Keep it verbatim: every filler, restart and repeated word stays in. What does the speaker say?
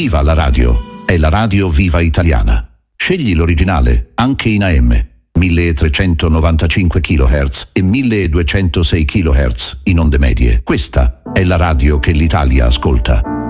Viva la radio! È la radio viva italiana. Scegli l'originale, anche in A M, milletrecentonovantacinque chilohertz e milleduecentosei chilohertz in onde medie. Questa è la radio che l'Italia ascolta.